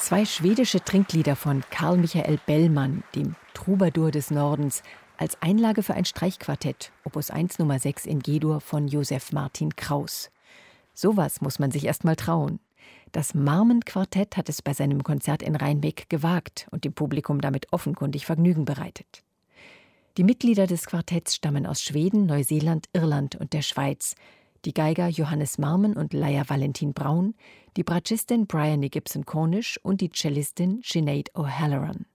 2 schwedische Trinklieder von Carl Michael Bellman, dem Troubadour des Nordens, als Einlage für ein Streichquartett, Opus 1 Nummer 6 in G-Dur von Josef Martin Kraus. Sowas muss man sich erst mal trauen. Das Marmen-Quartett hat es bei seinem Konzert in Rheinbeck gewagt und dem Publikum damit offenkundig Vergnügen bereitet. Die Mitglieder des Quartetts stammen aus Schweden, Neuseeland, Irland und der Schweiz. Die Geiger Johannes Marmen und Laia Valentin Braun, die Bratschistin Bryony Gibson-Cornish und die Cellistin Sinead O'Halloran.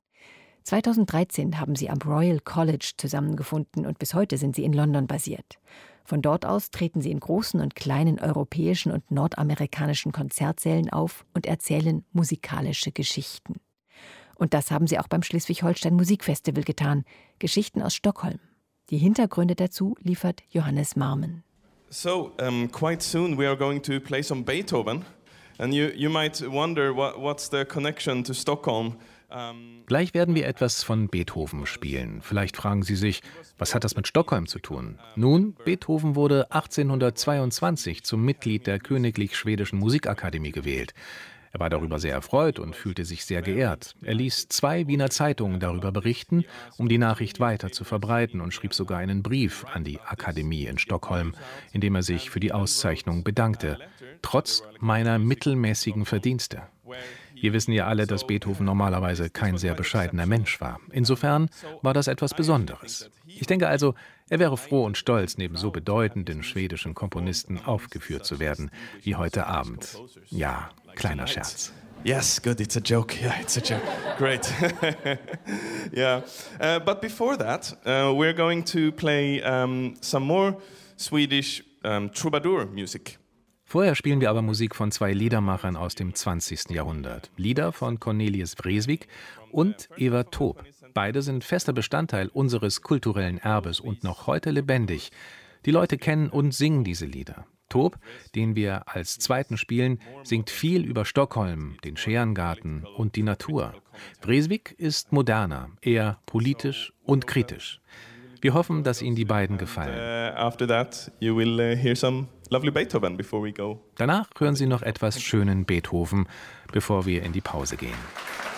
2013 haben sie am Royal College zusammengefunden und bis heute sind sie in London basiert. Von dort aus treten sie in großen und kleinen europäischen und nordamerikanischen Konzertsälen auf und erzählen musikalische Geschichten. Und das haben sie auch beim Schleswig-Holstein Musikfestival getan. Geschichten aus Stockholm. Die Hintergründe dazu liefert Johannes Marmen. So, quite soon we are going to play some Beethoven. And you might wonder what's the connection to Stockholm. Gleich werden wir etwas von Beethoven spielen. Vielleicht fragen Sie sich, was hat das mit Stockholm zu tun? Nun, Beethoven wurde 1822 zum Mitglied der Königlich Schwedischen Musikakademie gewählt. Er war darüber sehr erfreut und fühlte sich sehr geehrt. Er ließ 2 Wiener Zeitungen darüber berichten, um die Nachricht weiter zu verbreiten, und schrieb sogar einen Brief an die Akademie in Stockholm, in dem er sich für die Auszeichnung bedankte, trotz meiner mittelmäßigen Verdienste. Wir wissen ja alle, dass Beethoven normalerweise kein sehr bescheidener Mensch war. Insofern war das etwas Besonderes. Ich denke also, er wäre froh und stolz, neben so bedeutenden schwedischen Komponisten aufgeführt zu werden, wie heute Abend. Ja, kleiner Scherz. Yes, good, it's a joke. Yeah, it's a joke. Great. Yeah. But before that, we're going to play some more Swedish troubadour music. Vorher spielen wir aber Musik von 2 Liedermachern aus dem 20. Jahrhundert. Lieder von Cornelis Vreeswijk und Evert Taube. Beide sind fester Bestandteil unseres kulturellen Erbes und noch heute lebendig. Die Leute kennen und singen diese Lieder. Taube, den wir als zweiten spielen, singt viel über Stockholm, den Scherengarten und die Natur. Vreeswijk ist moderner, eher politisch und kritisch. Wir hoffen, dass Ihnen die beiden gefallen. After that, you will hear some lovely Beethoven before we go. Danach hören Sie noch etwas schönen Beethoven, bevor wir in die Pause gehen.